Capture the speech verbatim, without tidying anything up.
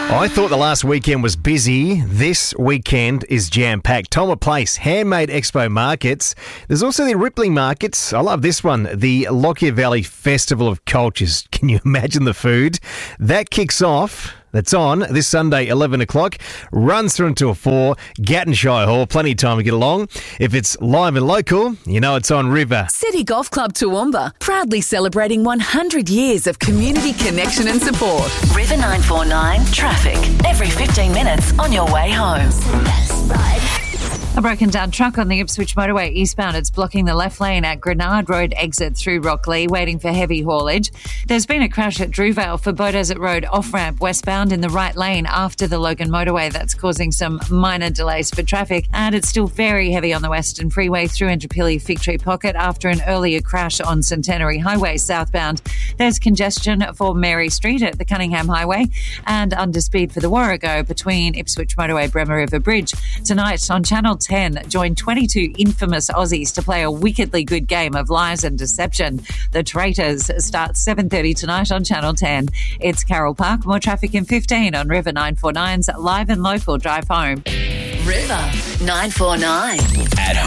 I thought the last weekend was busy. This weekend is jam-packed. Tolma Place, Handmade Expo Markets. There's also the Rippling Markets. I love this one, the Lockyer Valley Festival of Cultures. Can you imagine the food? That kicks off. That's on this Sunday, eleven o'clock. Runs through until four. Gatton Shire Hall. Plenty of time to get along. If it's live and local, you know it's on River. City Golf Club Toowoomba, proudly celebrating one hundred years of community connection and support. River nine four nine traffic. Every fifteen minutes on your way home. A broken down truck on the Ipswich motorway eastbound. It's blocking the left lane at Grenard Road exit through Rockley, waiting for heavy haulage. There's been a crash at Drewvale for Beaudesert Road off-ramp westbound in the right lane after the Logan motorway. That's causing some minor delays for traffic. And it's still very heavy on the Western Freeway through Indooroopilly Fig Tree Pocket after an earlier crash on Centenary Highway southbound. There's congestion for Mary Street at the Cunningham Highway and under speed for the Warrego between Ipswich Motorway Bremer River Bridge. Tonight on Channel ten, join twenty-two infamous Aussies to play a wickedly good game of lies and deception. The Traitors starts seven thirty tonight on Channel ten. It's Carol Park. More traffic in fifteen on River nine four nine's Live and Local Drive Home. River nine four nine. At home.